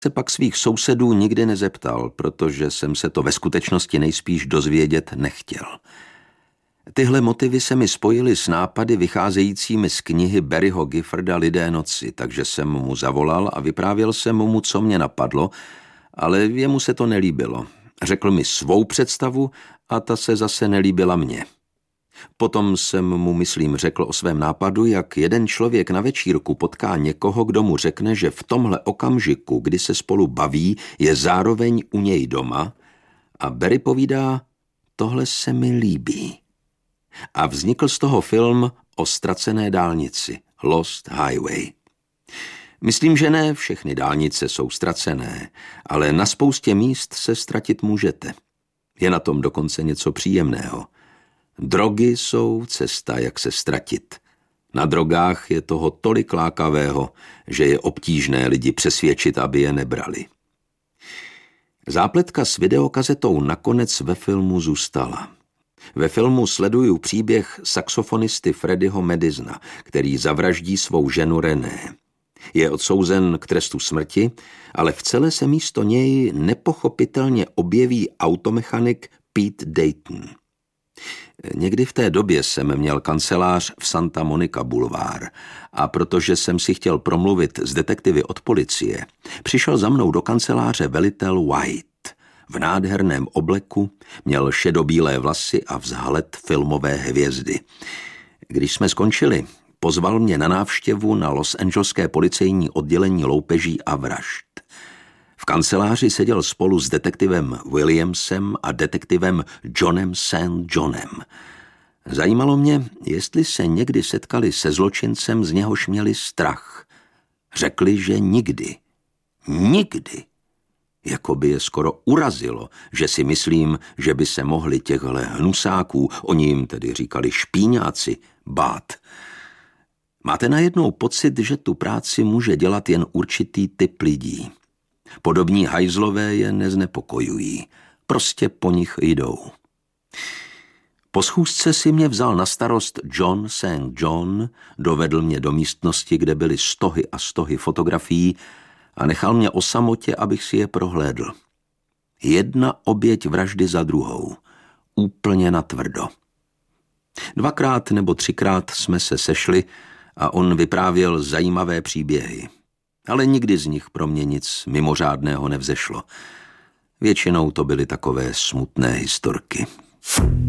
se pak svých sousedů nikdy nezeptal, protože jsem se to ve skutečnosti nejspíš dozvědět nechtěl. Tyhle motivy se mi spojily s nápady vycházejícími z knihy Barryho Gifforda Lidé noci, takže jsem mu zavolal a vyprávěl jsem mu, co mě napadlo, ale jemu se to nelíbilo. Řekl mi svou představu a ta se zase nelíbila mně. Potom jsem mu, myslím, řekl o svém nápadu, jak jeden člověk na večírku potká někoho, kdo mu řekne, že v tomhle okamžiku, kdy se spolu baví, je zároveň u něj doma, a Barry povídá, tohle se mi líbí. A vznikl z toho film o ztracené dálnici, Lost Highway. Myslím, že ne všechny dálnice jsou ztracené, ale na spoustě míst se ztratit můžete. Je na tom dokonce něco příjemného. Drogy jsou cesta, jak se ztratit. Na drogách je toho tolik lákavého, že je obtížné lidi přesvědčit, aby je nebrali. Zápletka s videokazetou nakonec ve filmu zůstala. Ve filmu sleduju příběh saxofonisty Freddieho Madisona, který zavraždí svou ženu René. Je odsouzen k trestu smrti, ale v celé se místo něj nepochopitelně objeví automechanik Pete Dayton. Někdy v té době jsem měl kancelář v Santa Monica Boulevard a protože jsem si chtěl promluvit s detektivy od policie, přišel za mnou do kanceláře velitel White. V nádherném obleku, měl šedobílé vlasy a vzhled filmové hvězdy. Když jsme skončili, pozval mě na návštěvu na Los Angelské policejní oddělení loupeží a vražd. V kanceláři seděl spolu s detektivem Williamsem a detektivem Johnem St. Johnem. Zajímalo mě, jestli se někdy setkali se zločincem, z něhož měli strach. Řekli, že nikdy. Nikdy. Jakoby je skoro urazilo, že si myslím, že by se mohli těchhle hnusáků, oni jim tedy říkali špíňáci, bát. Máte najednou pocit, že tu práci může dělat jen určitý typ lidí. Podobní hajzlové je neznepokojují. Prostě po nich jdou. Po schůzce si mě vzal na starost John St. John, dovedl mě do místnosti, kde byly stohy a stohy fotografií a nechal mě o samotě, abych si je prohlédl. Jedna oběť vraždy za druhou. Úplně natvrdo. 2krát nebo 3krát jsme se sešli a on vyprávěl zajímavé příběhy. Ale nikdy z nich pro mě nic mimořádného nevzešlo. Většinou to byly takové smutné historky.